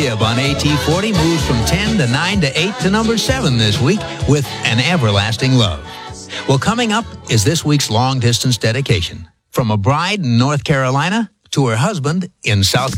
Gibb on AT40 moves from 10 to 9 to 8 to number 7 this week with An Everlasting Love. Well, coming up is this week's long-distance dedication from a bride in North Carolina to her husband in South Carolina.